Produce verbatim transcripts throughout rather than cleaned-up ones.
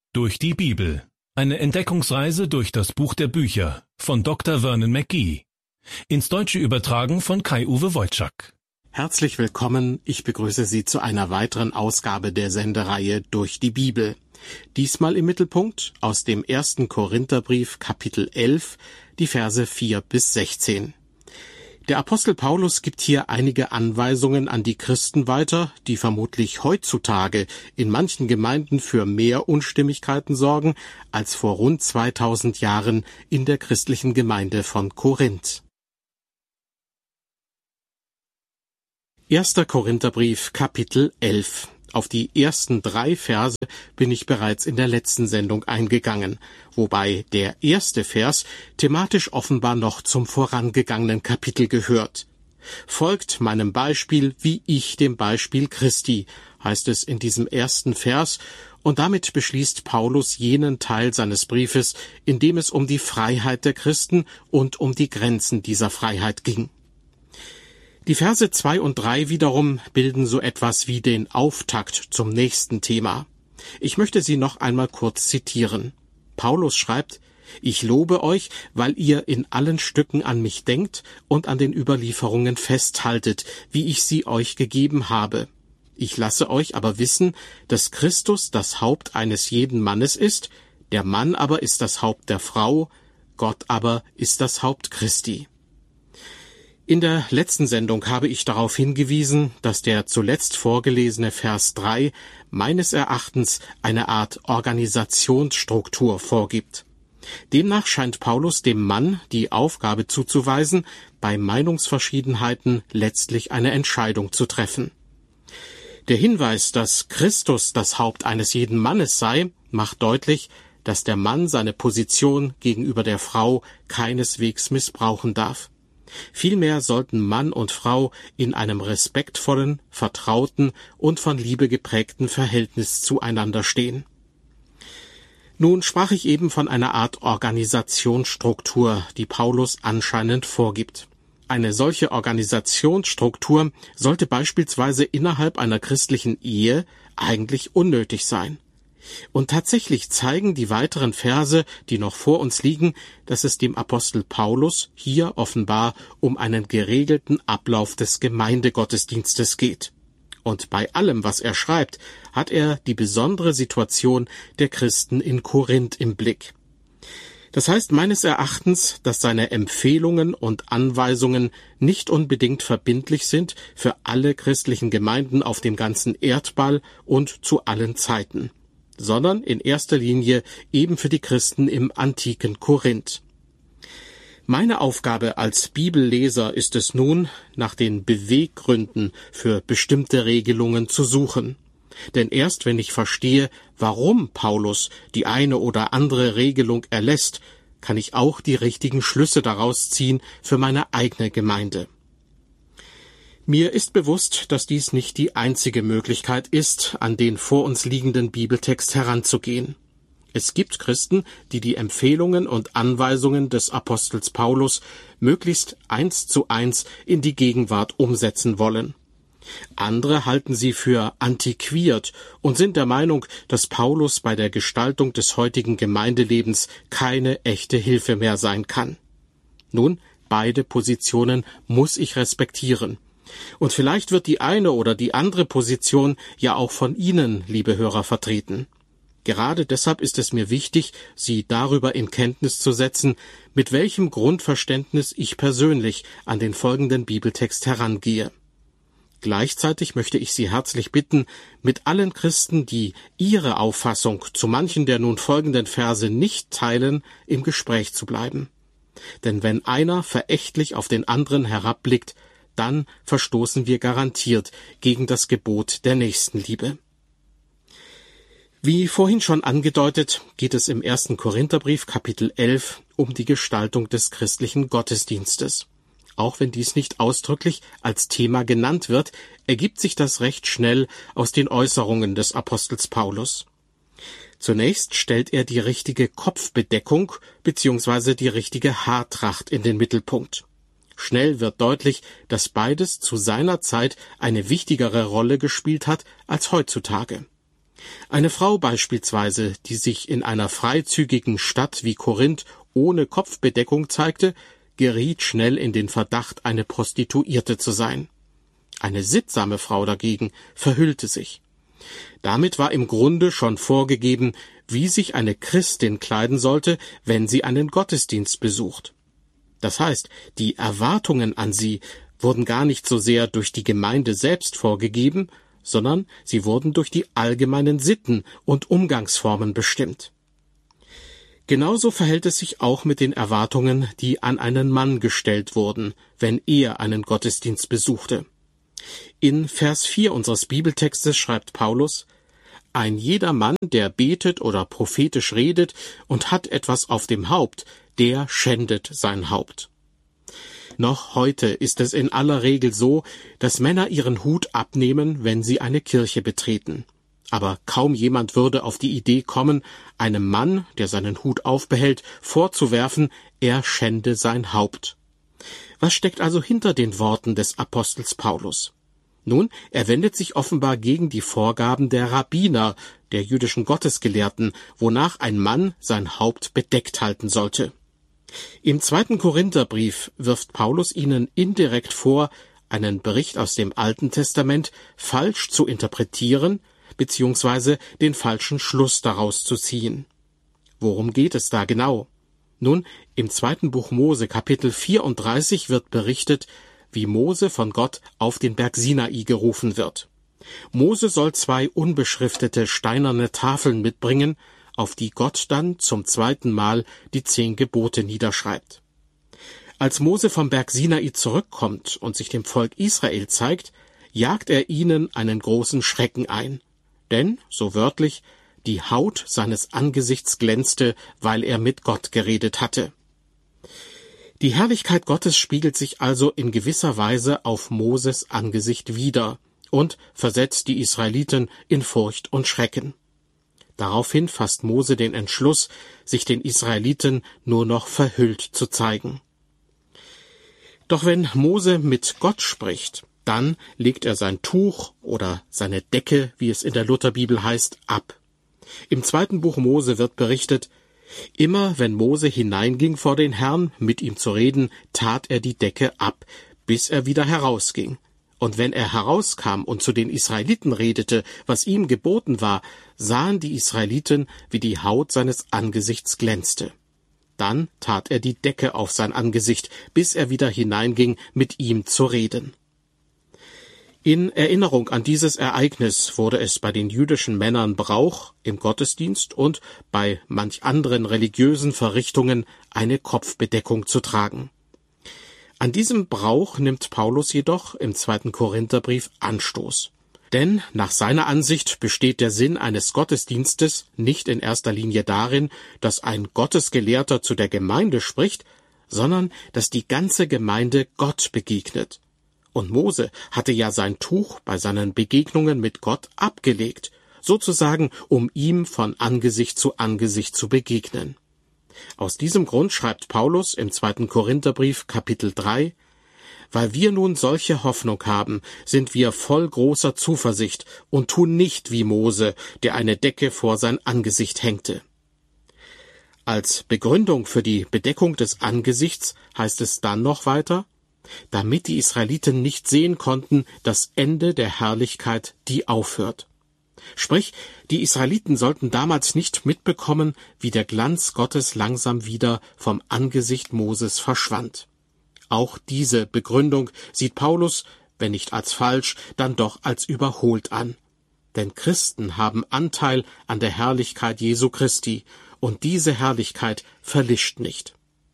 Durch die Bibel. Eine Entdeckungsreise durch das Buch der Bücher von Doktor Vernon McGee. Ins Deutsche übertragen von Kai-Uwe Wojczak. Herzlich willkommen, ich begrüße Sie zu einer weiteren Ausgabe der Sendereihe Durch die Bibel. Diesmal im Mittelpunkt aus dem ersten Korintherbrief Kapitel elf, die Verse vier bis sechzehn. Der Apostel Paulus gibt hier einige Anweisungen an die Christen weiter, die vermutlich heutzutage in manchen Gemeinden für mehr Unstimmigkeiten sorgen als vor rund zweitausend Jahren in der christlichen Gemeinde von Korinth. erster Korintherbrief, Kapitel elf. Auf die ersten drei Verse bin ich bereits in der letzten Sendung eingegangen, wobei der erste Vers thematisch offenbar noch zum vorangegangenen Kapitel gehört. Folgt meinem Beispiel, wie ich dem Beispiel Christi, heißt es in diesem ersten Vers, und damit beschließt Paulus jenen Teil seines Briefes, in dem es um die Freiheit der Christen und um die Grenzen dieser Freiheit ging. Die Verse zwei und drei wiederum bilden so etwas wie den Auftakt zum nächsten Thema. Ich möchte sie noch einmal kurz zitieren. Paulus schreibt: Ich lobe euch, weil ihr in allen Stücken an mich denkt und an den Überlieferungen festhaltet, wie ich sie euch gegeben habe. Ich lasse euch aber wissen, dass Christus das Haupt eines jeden Mannes ist, der Mann aber ist das Haupt der Frau, Gott aber ist das Haupt Christi. In der letzten Sendung habe ich darauf hingewiesen, dass der zuletzt vorgelesene Vers drei meines Erachtens eine Art Organisationsstruktur vorgibt. Demnach scheint Paulus dem Mann die Aufgabe zuzuweisen, bei Meinungsverschiedenheiten letztlich eine Entscheidung zu treffen. Der Hinweis, dass Christus das Haupt eines jeden Mannes sei, macht deutlich, dass der Mann seine Position gegenüber der Frau keineswegs missbrauchen darf. Vielmehr sollten Mann und Frau in einem respektvollen, vertrauten und von Liebe geprägten Verhältnis zueinander stehen. Nun sprach ich eben von einer Art Organisationsstruktur, die Paulus anscheinend vorgibt. Eine solche Organisationsstruktur sollte beispielsweise innerhalb einer christlichen Ehe eigentlich unnötig sein. Und tatsächlich zeigen die weiteren Verse, die noch vor uns liegen, dass es dem Apostel Paulus hier offenbar um einen geregelten Ablauf des Gemeindegottesdienstes geht. Und bei allem, was er schreibt, hat er die besondere Situation der Christen in Korinth im Blick. Das heißt meines Erachtens, dass seine Empfehlungen und Anweisungen nicht unbedingt verbindlich sind für alle christlichen Gemeinden auf dem ganzen Erdball und zu allen Zeiten, sondern in erster Linie eben für die Christen im antiken Korinth. Meine Aufgabe als Bibelleser ist es nun, nach den Beweggründen für bestimmte Regelungen zu suchen. Denn erst wenn ich verstehe, warum Paulus die eine oder andere Regelung erlässt, kann ich auch die richtigen Schlüsse daraus ziehen für meine eigene Gemeinde. Mir ist bewusst, dass dies nicht die einzige Möglichkeit ist, an den vor uns liegenden Bibeltext heranzugehen. Es gibt Christen, die die Empfehlungen und Anweisungen des Apostels Paulus möglichst eins zu eins in die Gegenwart umsetzen wollen. Andere halten sie für antiquiert und sind der Meinung, dass Paulus bei der Gestaltung des heutigen Gemeindelebens keine echte Hilfe mehr sein kann. Nun, beide Positionen muss ich respektieren. Und vielleicht wird die eine oder die andere Position ja auch von Ihnen, liebe Hörer, vertreten. Gerade deshalb ist es mir wichtig, Sie darüber in Kenntnis zu setzen, mit welchem Grundverständnis ich persönlich an den folgenden Bibeltext herangehe. Gleichzeitig möchte ich Sie herzlich bitten, mit allen Christen, die ihre Auffassung zu manchen der nun folgenden Verse nicht teilen, im Gespräch zu bleiben. Denn wenn einer verächtlich auf den anderen herabblickt, dann verstoßen wir garantiert gegen das Gebot der Nächstenliebe. Wie vorhin schon angedeutet, geht es im ersten Korintherbrief Kapitel elf um die Gestaltung des christlichen Gottesdienstes. Auch wenn dies nicht ausdrücklich als Thema genannt wird, ergibt sich das recht schnell aus den Äußerungen des Apostels Paulus. Zunächst stellt er die richtige Kopfbedeckung bzw. die richtige Haartracht in den Mittelpunkt. Schnell wird deutlich, dass beides zu seiner Zeit eine wichtigere Rolle gespielt hat als heutzutage. Eine Frau beispielsweise, die sich in einer freizügigen Stadt wie Korinth ohne Kopfbedeckung zeigte, geriet schnell in den Verdacht, eine Prostituierte zu sein. Eine sittsame Frau dagegen verhüllte sich. Damit war im Grunde schon vorgegeben, wie sich eine Christin kleiden sollte, wenn sie einen Gottesdienst besucht. Das heißt, die Erwartungen an sie wurden gar nicht so sehr durch die Gemeinde selbst vorgegeben, sondern sie wurden durch die allgemeinen Sitten und Umgangsformen bestimmt. Genauso verhält es sich auch mit den Erwartungen, die an einen Mann gestellt wurden, wenn er einen Gottesdienst besuchte. In Vers vier unseres Bibeltextes schreibt Paulus: Ein jeder Mann, der betet oder prophetisch redet und hat etwas auf dem Haupt, der schändet sein Haupt. Noch heute ist es in aller Regel so, dass Männer ihren Hut abnehmen, wenn sie eine Kirche betreten. Aber kaum jemand würde auf die Idee kommen, einem Mann, der seinen Hut aufbehält, vorzuwerfen, er schände sein Haupt. Was steckt also hinter den Worten des Apostels Paulus? Nun, er wendet sich offenbar gegen die Vorgaben der Rabbiner, der jüdischen Gottesgelehrten, wonach ein Mann sein Haupt bedeckt halten sollte. Im zweiten Korintherbrief wirft Paulus ihnen indirekt vor, einen Bericht aus dem Alten Testament falsch zu interpretieren bzw. den falschen Schluss daraus zu ziehen. Worum geht es da genau? Nun, im zweiten Buch Mose, Kapitel vierunddreißig, wird berichtet, wie Mose von Gott auf den Berg Sinai gerufen wird. Mose soll zwei unbeschriftete steinerne Tafeln mitbringen, auf die Gott dann zum zweiten Mal die zehn Gebote niederschreibt. Als Mose vom Berg Sinai zurückkommt und sich dem Volk Israel zeigt, jagt er ihnen einen großen Schrecken ein. Denn, so wörtlich, die Haut seines Angesichts glänzte, weil er mit Gott geredet hatte. Die Herrlichkeit Gottes spiegelt sich also in gewisser Weise auf Moses Angesicht wider und versetzt die Israeliten in Furcht und Schrecken. Daraufhin fasst Mose den Entschluss, sich den Israeliten nur noch verhüllt zu zeigen. Doch wenn Mose mit Gott spricht, dann legt er sein Tuch oder seine Decke, wie es in der Lutherbibel heißt, ab. Im zweiten Buch Mose wird berichtet: Immer wenn Mose hineinging vor den Herrn, mit ihm zu reden, tat er die Decke ab, bis er wieder herausging. Und wenn er herauskam und zu den Israeliten redete, was ihm geboten war, sahen die Israeliten, wie die Haut seines Angesichts glänzte. Dann tat er die Decke auf sein Angesicht, bis er wieder hineinging, mit ihm zu reden. In Erinnerung an dieses Ereignis wurde es bei den jüdischen Männern Brauch, im Gottesdienst und bei manch anderen religiösen Verrichtungen eine Kopfbedeckung zu tragen. An diesem Brauch nimmt Paulus jedoch im zweiten Korintherbrief Anstoß. Denn nach seiner Ansicht besteht der Sinn eines Gottesdienstes nicht in erster Linie darin, dass ein Gottesgelehrter zu der Gemeinde spricht, sondern dass die ganze Gemeinde Gott begegnet. Und Mose hatte ja sein Tuch bei seinen Begegnungen mit Gott abgelegt, sozusagen um ihm von Angesicht zu Angesicht zu begegnen. Aus diesem Grund schreibt Paulus im zweiten Korintherbrief Kapitel drei: Weil wir nun solche Hoffnung haben, sind wir voll großer Zuversicht und tun nicht wie Mose, der eine Decke vor sein Angesicht hängte. Als Begründung für die Bedeckung des Angesichts heißt es dann noch weiter: Damit die Israeliten nicht sehen konnten, das Ende der Herrlichkeit, die aufhört. Sprich, die Israeliten sollten damals nicht mitbekommen, wie der Glanz Gottes langsam wieder vom Angesicht Moses verschwand. Auch diese Begründung sieht Paulus, wenn nicht als falsch, dann doch als überholt an. Denn Christen haben Anteil an der Herrlichkeit Jesu Christi, und diese Herrlichkeit verlischt nicht.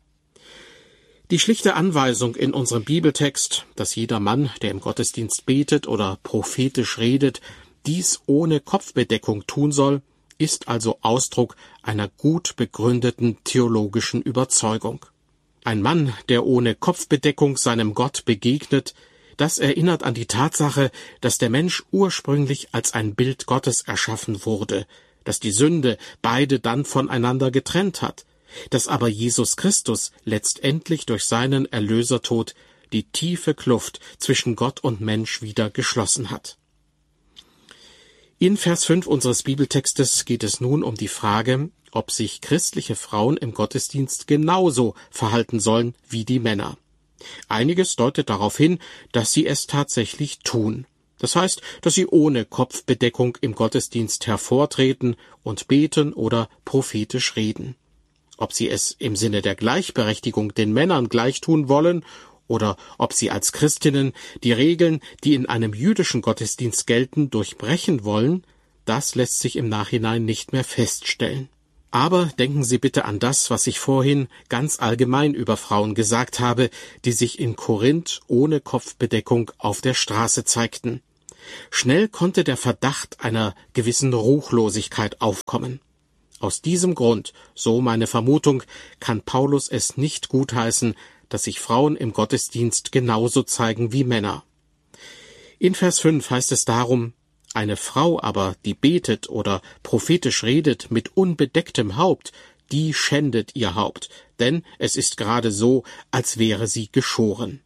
Die schlichte Anweisung in unserem Bibeltext, dass jeder Mann, der im Gottesdienst betet oder prophetisch redet, dies ohne Kopfbedeckung tun soll, ist also Ausdruck einer gut begründeten theologischen Überzeugung. Ein Mann, der ohne Kopfbedeckung seinem Gott begegnet, das erinnert an die Tatsache, dass der Mensch ursprünglich als ein Bild Gottes erschaffen wurde, dass die Sünde beide dann voneinander getrennt hat, dass aber Jesus Christus letztendlich durch seinen Erlösertod die tiefe Kluft zwischen Gott und Mensch wieder geschlossen hat. In Vers fünf unseres Bibeltextes geht es nun um die Frage, ob sich christliche Frauen im Gottesdienst genauso verhalten sollen wie die Männer. Einiges deutet darauf hin, dass sie es tatsächlich tun. Das heißt, dass sie ohne Kopfbedeckung im Gottesdienst hervortreten und beten oder prophetisch reden. Ob sie es im Sinne der Gleichberechtigung den Männern gleichtun wollen oder ob sie als Christinnen die Regeln, die in einem jüdischen Gottesdienst gelten, durchbrechen wollen, das lässt sich im Nachhinein nicht mehr feststellen. Aber denken Sie bitte an das, was ich vorhin ganz allgemein über Frauen gesagt habe, die sich in Korinth ohne Kopfbedeckung auf der Straße zeigten. Schnell konnte der Verdacht einer gewissen Ruchlosigkeit aufkommen. Aus diesem Grund, so meine Vermutung, kann Paulus es nicht gutheißen, dass sich Frauen im Gottesdienst genauso zeigen wie Männer. In Vers fünf heißt es darum, eine Frau aber, die betet oder prophetisch redet mit unbedecktem Haupt, die schändet ihr Haupt, denn es ist gerade so, als wäre sie geschoren.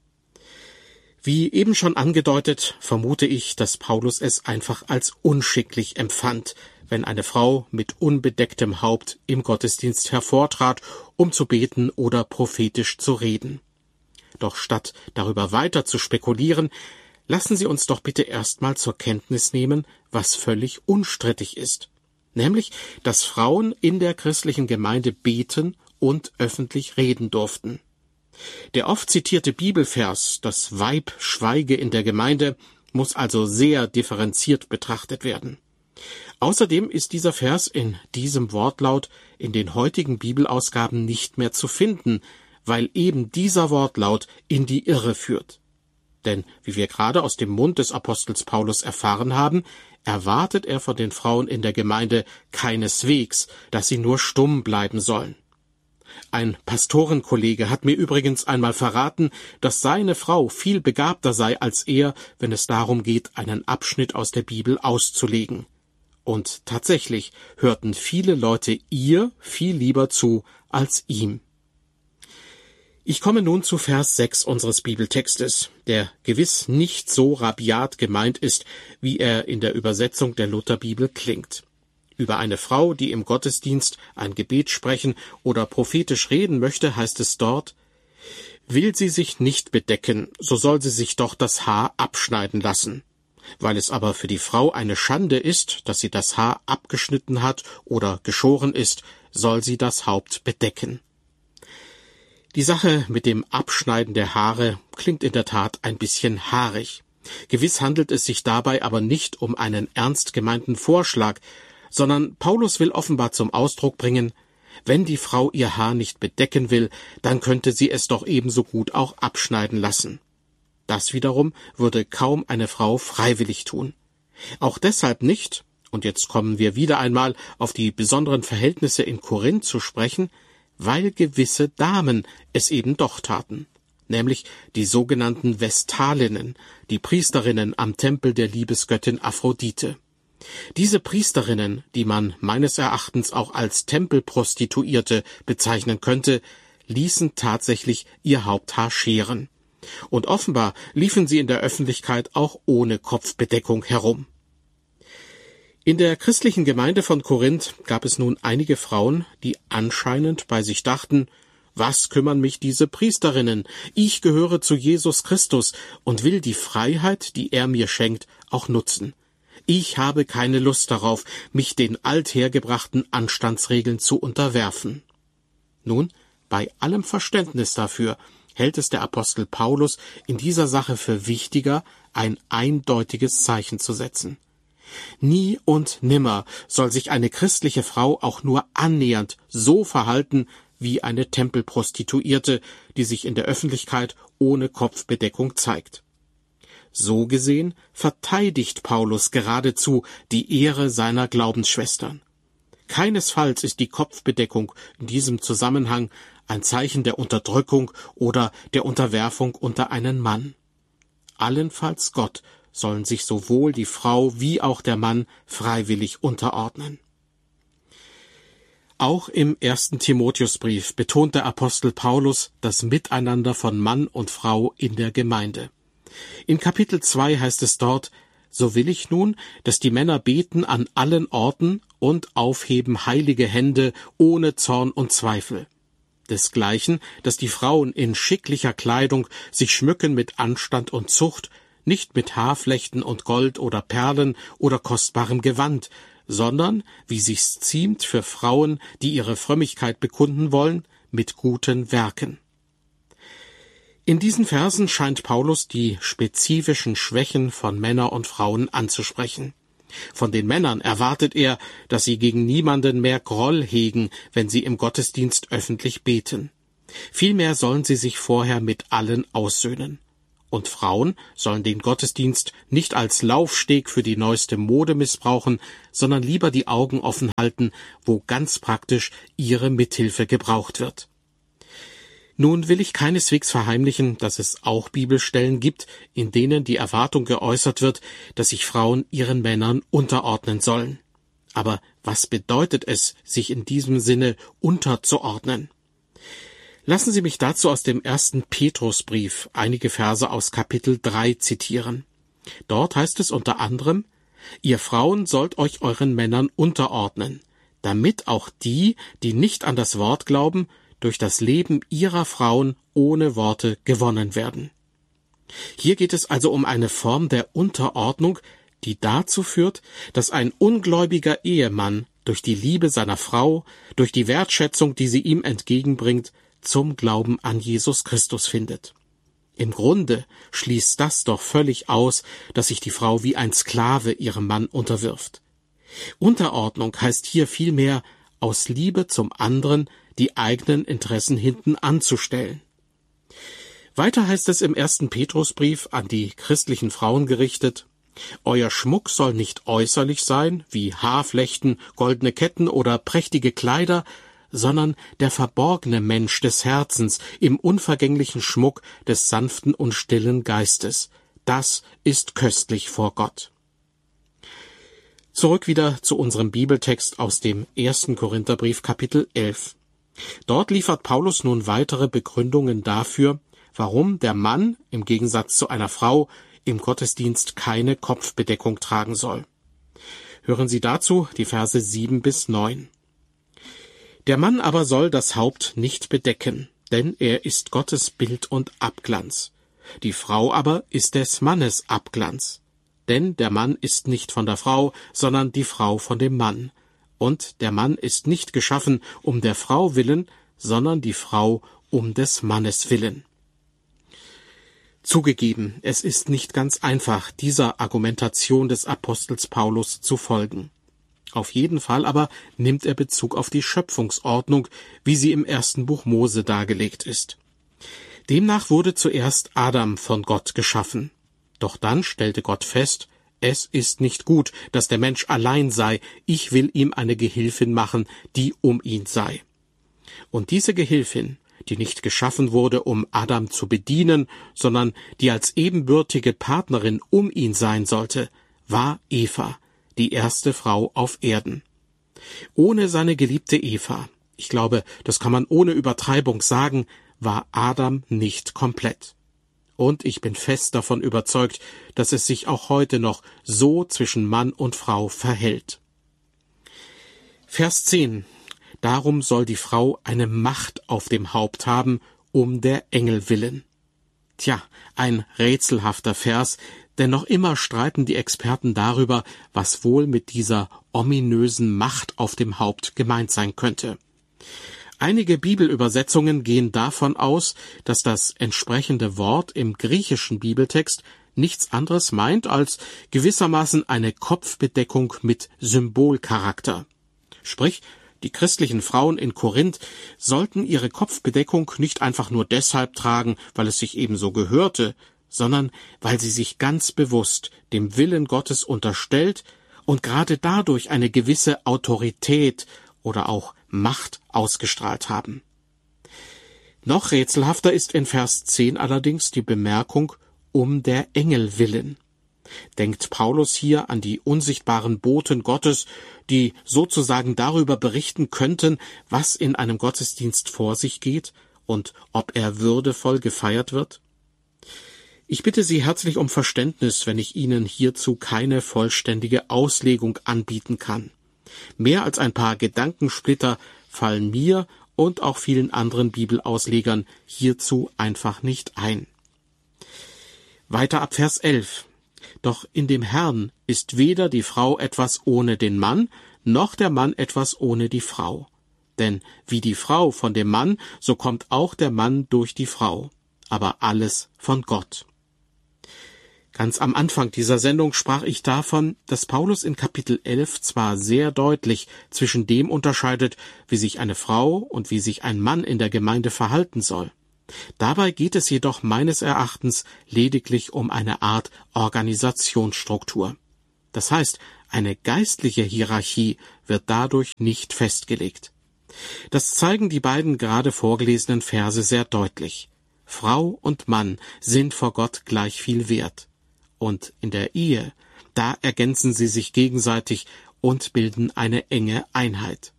Wie eben schon angedeutet, vermute ich, dass Paulus es einfach als unschicklich empfand, wenn eine Frau mit unbedecktem Haupt im Gottesdienst hervortrat, um zu beten oder prophetisch zu reden. Doch statt darüber weiter zu spekulieren, lassen Sie uns doch bitte erstmal zur Kenntnis nehmen, was völlig unstrittig ist, nämlich, dass Frauen in der christlichen Gemeinde beten und öffentlich reden durften. Der oft zitierte Bibelvers, das Weib schweige in der Gemeinde, muss also sehr differenziert betrachtet werden. Außerdem ist dieser Vers in diesem Wortlaut in den heutigen Bibelausgaben nicht mehr zu finden, weil eben dieser Wortlaut in die Irre führt. Denn, wie wir gerade aus dem Mund des Apostels Paulus erfahren haben, erwartet er von den Frauen in der Gemeinde keineswegs, dass sie nur stumm bleiben sollen. Ein Pastorenkollege hat mir übrigens einmal verraten, dass seine Frau viel begabter sei als er, wenn es darum geht, einen Abschnitt aus der Bibel auszulegen. Und tatsächlich hörten viele Leute ihr viel lieber zu als ihm. Ich komme nun zu Vers sechs unseres Bibeltextes, der gewiss nicht so rabiat gemeint ist, wie er in der Übersetzung der Lutherbibel klingt. Über eine Frau, die im Gottesdienst ein Gebet sprechen oder prophetisch reden möchte, heißt es dort: Will sie sich nicht bedecken, so soll sie sich doch das Haar abschneiden lassen. Weil es aber für die Frau eine Schande ist, dass sie das Haar abgeschnitten hat oder geschoren ist, soll sie das Haupt bedecken. Die Sache mit dem Abschneiden der Haare klingt in der Tat ein bisschen haarig. Gewiss handelt es sich dabei aber nicht um einen ernst gemeinten Vorschlag, sondern Paulus will offenbar zum Ausdruck bringen, wenn die Frau ihr Haar nicht bedecken will, dann könnte sie es doch ebenso gut auch abschneiden lassen. Das wiederum würde kaum eine Frau freiwillig tun. Auch deshalb nicht, und jetzt kommen wir wieder einmal auf die besonderen Verhältnisse in Korinth zu sprechen, weil gewisse Damen es eben doch taten, nämlich die sogenannten Vestalinnen, die Priesterinnen am Tempel der Liebesgöttin Aphrodite. Diese Priesterinnen, die man meines Erachtens auch als Tempelprostituierte bezeichnen könnte, ließen tatsächlich ihr Haupthaar scheren. Und offenbar liefen sie in der Öffentlichkeit auch ohne Kopfbedeckung herum. In der christlichen Gemeinde von Korinth gab es nun einige Frauen, die anscheinend bei sich dachten: Was kümmern mich diese Priesterinnen? Ich gehöre zu Jesus Christus und will die Freiheit, die er mir schenkt, auch nutzen. Ich habe keine Lust darauf, mich den althergebrachten Anstandsregeln zu unterwerfen. Nun, bei allem Verständnis dafür hält es der Apostel Paulus in dieser Sache für wichtiger, ein eindeutiges Zeichen zu setzen. Nie und nimmer soll sich eine christliche Frau auch nur annähernd so verhalten wie eine Tempelprostituierte, die sich in der Öffentlichkeit ohne Kopfbedeckung zeigt. So gesehen verteidigt Paulus geradezu die Ehre seiner Glaubensschwestern. Keinesfalls ist die Kopfbedeckung in diesem Zusammenhang ein Zeichen der Unterdrückung oder der Unterwerfung unter einen Mann. Allenfalls Gott sollen sich sowohl die Frau wie auch der Mann freiwillig unterordnen. Auch im ersten Timotheusbrief betont der Apostel Paulus das Miteinander von Mann und Frau in der Gemeinde. In Kapitel zwei heißt es dort: so will ich nun, dass die Männer beten an allen Orten und aufheben heilige Hände ohne Zorn und Zweifel. Desgleichen, dass die Frauen in schicklicher Kleidung sich schmücken mit Anstand und Zucht, nicht mit Haarflechten und Gold oder Perlen oder kostbarem Gewand, sondern, wie sich's ziemt für Frauen, die ihre Frömmigkeit bekunden wollen, mit guten Werken. In diesen Versen scheint Paulus die spezifischen Schwächen von Männern und Frauen anzusprechen. Von den Männern erwartet er, dass sie gegen niemanden mehr Groll hegen, wenn sie im Gottesdienst öffentlich beten. Vielmehr sollen sie sich vorher mit allen aussöhnen. Und Frauen sollen den Gottesdienst nicht als Laufsteg für die neueste Mode missbrauchen, sondern lieber die Augen offen halten, wo ganz praktisch ihre Mithilfe gebraucht wird. Nun will ich keineswegs verheimlichen, dass es auch Bibelstellen gibt, in denen die Erwartung geäußert wird, dass sich Frauen ihren Männern unterordnen sollen. Aber was bedeutet es, sich in diesem Sinne unterzuordnen? Lassen Sie mich dazu aus dem ersten Petrusbrief einige Verse aus Kapitel drei zitieren. Dort heißt es unter anderem: Ihr Frauen sollt euch euren Männern unterordnen, damit auch die, die nicht an das Wort glauben, durch das Leben ihrer Frauen ohne Worte gewonnen werden. Hier geht es also um eine Form der Unterordnung, die dazu führt, dass ein ungläubiger Ehemann durch die Liebe seiner Frau, durch die Wertschätzung, die sie ihm entgegenbringt, zum Glauben an Jesus Christus findet. Im Grunde schließt das doch völlig aus, dass sich die Frau wie ein Sklave ihrem Mann unterwirft. Unterordnung heißt hier vielmehr, aus Liebe zum anderen die eigenen Interessen hinten anzustellen. Weiter heißt es im ersten Petrusbrief an die christlichen Frauen gerichtet: Euer Schmuck soll nicht äußerlich sein, wie Haarflechten, goldene Ketten oder prächtige Kleider, sondern der verborgene Mensch des Herzens im unvergänglichen Schmuck des sanften und stillen Geistes. Das ist köstlich vor Gott. Zurück wieder zu unserem Bibeltext aus dem ersten Korintherbrief Kapitel elf. Dort liefert Paulus nun weitere Begründungen dafür, warum der Mann im Gegensatz zu einer Frau im Gottesdienst keine Kopfbedeckung tragen soll. Hören Sie dazu die Verse sieben bis neun. Der Mann aber soll das Haupt nicht bedecken, denn er ist Gottes Bild und Abglanz. Die Frau aber ist des Mannes Abglanz. Denn der Mann ist nicht von der Frau, sondern die Frau von dem Mann. Und der Mann ist nicht geschaffen um der Frau willen, sondern die Frau um des Mannes willen. Zugegeben, es ist nicht ganz einfach, dieser Argumentation des Apostels Paulus zu folgen. Auf jeden Fall aber nimmt er Bezug auf die Schöpfungsordnung, wie sie im ersten Buch Mose dargelegt ist. Demnach wurde zuerst Adam von Gott geschaffen. Doch dann stellte Gott fest, es ist nicht gut, dass der Mensch allein sei, ich will ihm eine Gehilfin machen, die um ihn sei. Und diese Gehilfin, die nicht geschaffen wurde, um Adam zu bedienen, sondern die als ebenbürtige Partnerin um ihn sein sollte, war Eva, die erste Frau auf Erden. Ohne seine geliebte Eva, ich glaube, das kann man ohne Übertreibung sagen, war Adam nicht komplett. Und ich bin fest davon überzeugt, dass es sich auch heute noch so zwischen Mann und Frau verhält. Vers zehn. Darum soll die Frau eine Macht auf dem Haupt haben, um der Engel willen. Tja, ein rätselhafter Vers, denn noch immer streiten die Experten darüber, was wohl mit dieser ominösen Macht auf dem Haupt gemeint sein könnte. Einige Bibelübersetzungen gehen davon aus, dass das entsprechende Wort im griechischen Bibeltext nichts anderes meint als gewissermaßen eine Kopfbedeckung mit Symbolcharakter. Sprich, die christlichen Frauen in Korinth sollten ihre Kopfbedeckung nicht einfach nur deshalb tragen, weil es sich ebenso gehörte, sondern weil sie sich ganz bewusst dem Willen Gottes unterstellt und gerade dadurch eine gewisse Autorität oder auch Macht ausgestrahlt haben. Noch rätselhafter ist in Vers zehn allerdings die Bemerkung um der Engel willen. Denkt Paulus hier an die unsichtbaren Boten Gottes, die sozusagen darüber berichten könnten, was in einem Gottesdienst vor sich geht und ob er würdevoll gefeiert wird? Ich bitte Sie herzlich um Verständnis, wenn ich Ihnen hierzu keine vollständige Auslegung anbieten kann. Mehr als ein paar Gedankensplitter fallen mir und auch vielen anderen Bibelauslegern hierzu einfach nicht ein. Weiter ab Vers elf. Doch in dem Herrn ist weder die Frau etwas ohne den Mann, noch der Mann etwas ohne die Frau. Denn wie die Frau von dem Mann, so kommt auch der Mann durch die Frau. Aber alles von Gott. Ganz am Anfang dieser Sendung sprach ich davon, dass Paulus in Kapitel elf zwar sehr deutlich zwischen dem unterscheidet, wie sich eine Frau und wie sich ein Mann in der Gemeinde verhalten soll. Dabei geht es jedoch meines Erachtens lediglich um eine Art Organisationsstruktur. Das heißt, eine geistliche Hierarchie wird dadurch nicht festgelegt. Das zeigen die beiden gerade vorgelesenen Verse sehr deutlich. Frau und Mann sind vor Gott gleich viel wert. Und in der Ehe, da ergänzen sie sich gegenseitig und bilden eine enge Einheit.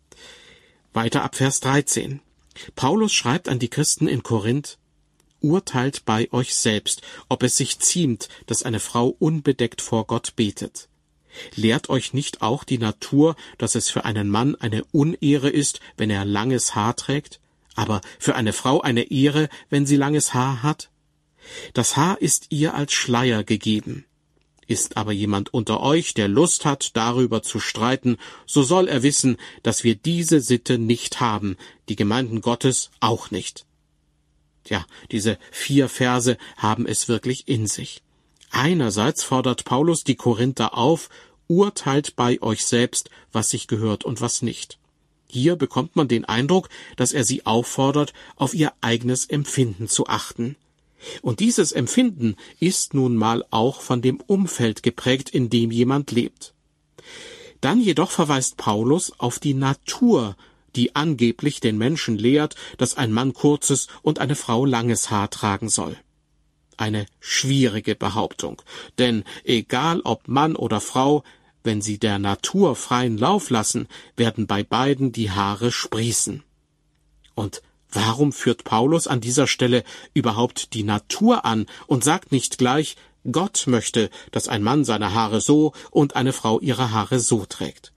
Weiter ab Vers dreizehn. Paulus schreibt an die Christen in Korinth: Urteilt bei euch selbst, ob es sich ziemt, dass eine Frau unbedeckt vor Gott betet. Lehrt euch nicht auch die Natur, dass es für einen Mann eine Unehre ist, wenn er langes Haar trägt, aber für eine Frau eine Ehre, wenn sie langes Haar hat? Das Haar ist ihr als Schleier gegeben. Ist aber jemand unter euch, der Lust hat, darüber zu streiten, so soll er wissen, dass wir diese Sitte nicht haben, die Gemeinden Gottes auch nicht. Tja, diese vier Verse haben es wirklich in sich. Einerseits fordert Paulus die Korinther auf, urteilt bei euch selbst, was sich gehört und was nicht. Hier bekommt man den Eindruck, dass er sie auffordert, auf ihr eigenes Empfinden zu achten. Und dieses Empfinden ist nun mal auch von dem Umfeld geprägt, in dem jemand lebt. Dann jedoch verweist Paulus auf die Natur, die angeblich den Menschen lehrt, dass ein Mann kurzes und eine Frau langes Haar tragen soll. Eine schwierige Behauptung, denn egal ob Mann oder Frau, wenn sie der Natur freien Lauf lassen, werden bei beiden die Haare sprießen. Und warum führt Paulus an dieser Stelle überhaupt die Natur an und sagt nicht gleich, Gott möchte, dass ein Mann seine Haare so und eine Frau ihre Haare so trägt?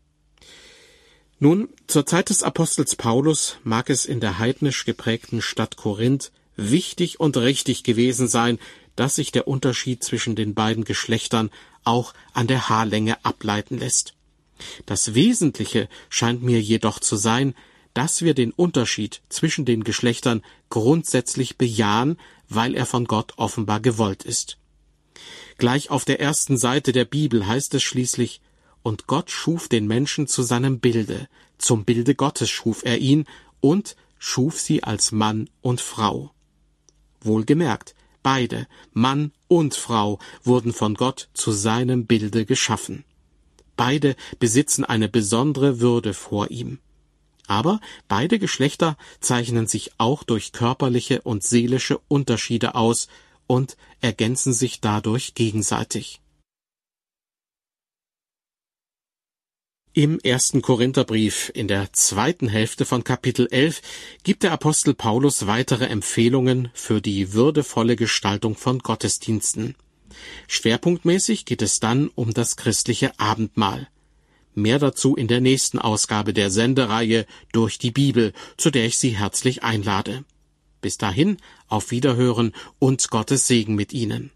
Nun, zur Zeit des Apostels Paulus mag es in der heidnisch geprägten Stadt Korinth wichtig und richtig gewesen sein, dass sich der Unterschied zwischen den beiden Geschlechtern auch an der Haarlänge ableiten lässt. Das Wesentliche scheint mir jedoch zu sein, dass wir den Unterschied zwischen den Geschlechtern grundsätzlich bejahen, weil er von Gott offenbar gewollt ist. Gleich auf der ersten Seite der Bibel heißt es schließlich: Und Gott schuf den Menschen zu seinem Bilde, zum Bilde Gottes schuf er ihn und schuf sie als Mann und Frau. Wohlgemerkt, beide, Mann und Frau, wurden von Gott zu seinem Bilde geschaffen. Beide besitzen eine besondere Würde vor ihm. Aber beide Geschlechter zeichnen sich auch durch körperliche und seelische Unterschiede aus und ergänzen sich dadurch gegenseitig. Im ersten Korintherbrief, in der zweiten Hälfte von Kapitel elf, gibt der Apostel Paulus weitere Empfehlungen für die würdevolle Gestaltung von Gottesdiensten. Schwerpunktmäßig geht es dann um das christliche Abendmahl. Mehr dazu in der nächsten Ausgabe der Sendereihe Durch die Bibel, zu der ich Sie herzlich einlade. Bis dahin, auf Wiederhören und Gottes Segen mit Ihnen.